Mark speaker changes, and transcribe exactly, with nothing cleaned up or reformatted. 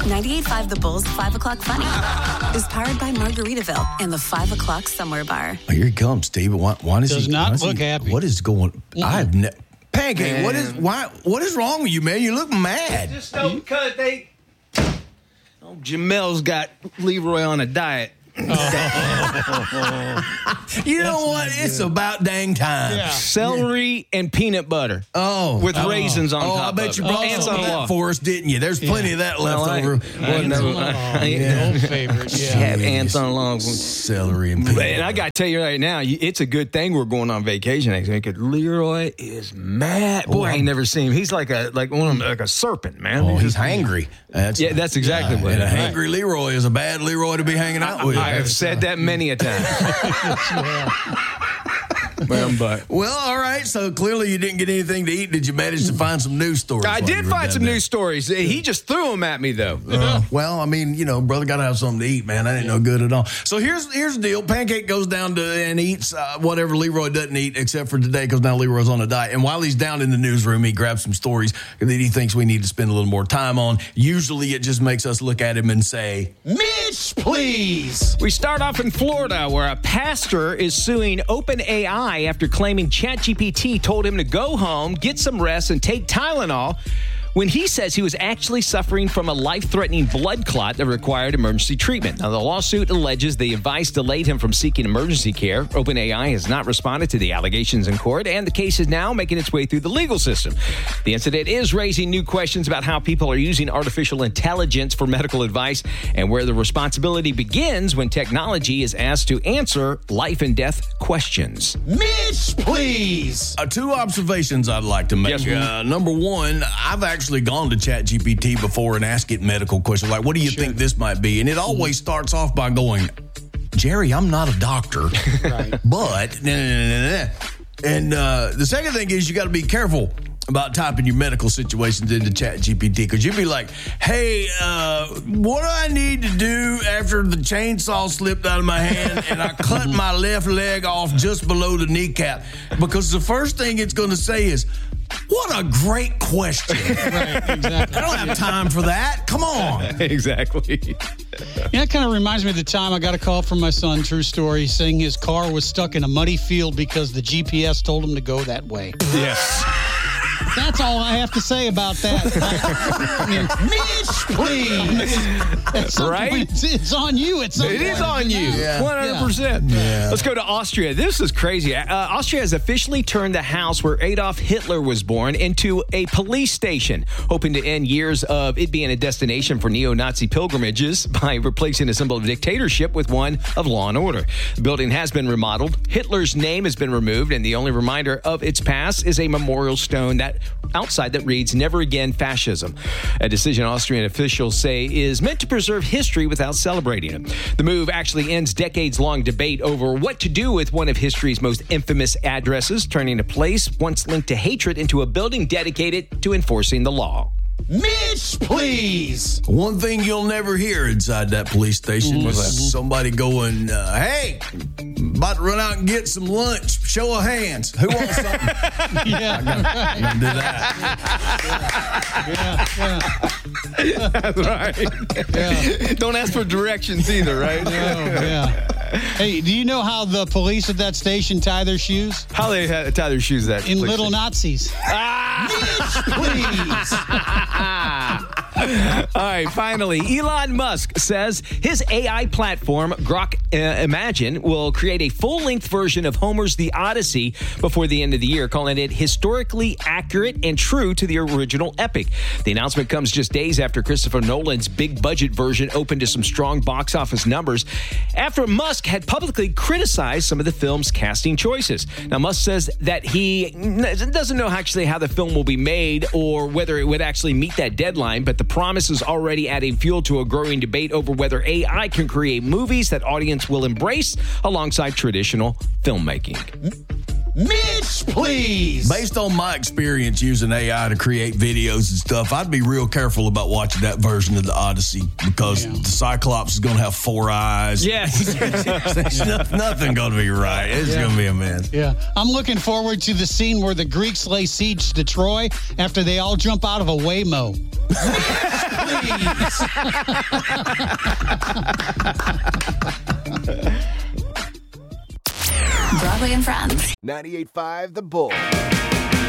Speaker 1: ninety-eight point five The Bull's five o'clock Funny is powered by Margaritaville and the five o'clock Somewhere Bar.
Speaker 2: Oh, here he comes, Steve. Why, why does,
Speaker 3: does
Speaker 2: he
Speaker 3: not
Speaker 2: why does
Speaker 3: look
Speaker 2: he,
Speaker 3: happy?
Speaker 2: What is going? Mm-hmm. I've ne- Pancake.
Speaker 4: Man.
Speaker 2: What is why? What is wrong with you, man? You look mad.
Speaker 4: Just don't because they. Oh, Jamel's got Leroy on a diet.
Speaker 2: You know what? It's about dang time.
Speaker 3: Yeah.
Speaker 4: Celery and peanut butter.
Speaker 2: Oh,
Speaker 4: With
Speaker 2: oh.
Speaker 4: raisins on
Speaker 2: oh,
Speaker 4: top
Speaker 2: I bet
Speaker 4: of
Speaker 2: you
Speaker 4: it.
Speaker 2: brought
Speaker 4: Ants
Speaker 2: some
Speaker 4: on
Speaker 2: of
Speaker 4: the
Speaker 2: that
Speaker 4: wall.
Speaker 2: for us, didn't you? There's plenty
Speaker 3: Yeah.
Speaker 2: of that
Speaker 4: Well,
Speaker 2: left
Speaker 4: I-
Speaker 2: over.
Speaker 4: I ain't never-
Speaker 3: Oh,
Speaker 4: I ain't-
Speaker 3: the old favorite. Yeah.
Speaker 4: Have ants on long.
Speaker 2: Celery and peanut
Speaker 4: And I got to tell you right now, you- it's a good thing we're going on vacation next week because Leroy is mad. Boy, I ain't never seen him. He's like a like one of them, like a serpent, man.
Speaker 2: Oh, he's
Speaker 4: just-
Speaker 2: hangry. That's,
Speaker 4: Yeah, that's exactly what
Speaker 2: And
Speaker 4: it
Speaker 2: a
Speaker 4: is.
Speaker 2: hangry Leroy is a bad Leroy to be hanging out with.
Speaker 4: I have said that many a time. Well, but
Speaker 2: Well, all right. So clearly you didn't get anything to eat. Did you manage to find some news stories?
Speaker 4: I
Speaker 2: while
Speaker 4: did
Speaker 2: you were
Speaker 4: find
Speaker 2: down
Speaker 4: some
Speaker 2: there?
Speaker 4: news stories. He just threw them at me, though.
Speaker 2: Uh, well, I mean, you know, brother got to have something to eat, man. That ain't no good at all. So here's here's the deal. Pancake goes down to and eats uh, whatever Leroy doesn't eat, except for today, because now Leroy's on a diet. And while he's down in the newsroom, he grabs some stories that he thinks we need to spend a little more time on. Usually, it just makes us look at him and say, "Mitch, please."
Speaker 4: We start off in Florida, where a pastor is suing OpenAI after claiming ChatGPT told him to go home, get some rest, and take Tylenol, when he says he was actually suffering from a life-threatening blood clot that required emergency treatment. Now, the lawsuit alleges the advice delayed him from seeking emergency care. OpenAI has not responded to the allegations in court, and the case is now making its way through the legal system. The incident is raising new questions about how people are using artificial intelligence for medical advice and where the responsibility begins when technology is asked to answer life and death questions.
Speaker 2: Mitch, please. Uh, two observations I'd like to make.
Speaker 4: Yes, sir.
Speaker 2: uh, number one, I've actually gone to ChatGPT before and asked it medical questions like, what do you
Speaker 3: Sure.
Speaker 2: think this might be? And it always starts off by going, Jerry, I'm not a doctor,
Speaker 3: Right.
Speaker 2: but, nah, nah, nah, nah, nah. And uh, the second thing is you got to be careful about typing your medical situations into ChatGPT, because you'd be like, hey, uh, what do I need to do after the chainsaw slipped out of my hand and I cut my left leg off just below the kneecap? Because the first thing it's going to say is, what a great question.
Speaker 3: Right, exactly.
Speaker 2: I don't have time for that. Come on.
Speaker 4: Exactly.
Speaker 3: Yeah, it kind of reminds me of the time I got a call from my son, true story, saying his car was stuck in a muddy field because the G P S told him to go that way.
Speaker 4: Yes.
Speaker 3: That's all I have to say about that. I mean, Mitch, please. At some
Speaker 4: Right?
Speaker 3: point, it's, it's on you. It's
Speaker 4: It is on you,
Speaker 2: Yeah.
Speaker 4: one hundred percent.
Speaker 2: Yeah.
Speaker 4: Let's go to Austria. This is crazy. Uh, Austria has officially turned the house where Adolf Hitler was born into a police station, hoping to end years of it being a destination for neo-Nazi pilgrimages by replacing a symbol of dictatorship with one of law and order. The building has been remodeled. Hitler's name has been removed, and the only reminder of its past is a memorial stone that outside that reads, "Never Again Fascism," a decision Austrian officials say is meant to preserve history without celebrating it. The move actually ends decades-long debate over what to do with one of history's most infamous addresses, turning a place once linked to hatred into a building dedicated to enforcing the law.
Speaker 2: Mitch, please. One thing you'll never hear inside that police station was somebody going, uh, hey, about to run out and get some lunch. Show of hands. Who wants something?
Speaker 3: Yeah.
Speaker 2: I'm going to do that.
Speaker 3: Yeah, yeah.
Speaker 4: That's right.
Speaker 3: Yeah.
Speaker 4: Don't ask for directions either, right?
Speaker 3: Oh, yeah. Hey, do you know how the police at that station tie their shoes?
Speaker 4: How they ha- tie their shoes that
Speaker 3: In
Speaker 4: place
Speaker 3: little
Speaker 4: is.
Speaker 3: Nazis.
Speaker 4: All right, finally, Elon Musk says his A I platform, Grok uh, Imagine, will create a full-length version of Homer's The Odyssey before the end of the year, calling it historically accurate and true to the original epic. The announcement comes just days after Christopher Nolan's big-budget version opened to some strong box office numbers, after Musk had publicly criticized some of the film's casting choices. Now, Musk says that he n- doesn't know actually how the film will be made or whether it would actually meet that deadline, but the promise is already adding fuel to a growing debate over whether A I can create movies that audience will embrace alongside traditional filmmaking.
Speaker 2: Mitch, please. Based on my experience using A I to create videos and stuff, I'd be real careful about watching that version of the Odyssey because
Speaker 3: Yeah.
Speaker 2: the Cyclops is going to have four eyes.
Speaker 4: Yes.
Speaker 2: There's no, nothing going to be right. It's
Speaker 3: Yeah.
Speaker 2: going to be a mess.
Speaker 3: Yeah. I'm looking forward to the scene where the Greeks lay siege to Troy after they all jump out of a Waymo.
Speaker 1: Broadway and Friends.
Speaker 5: ninety-eight point five The Bull.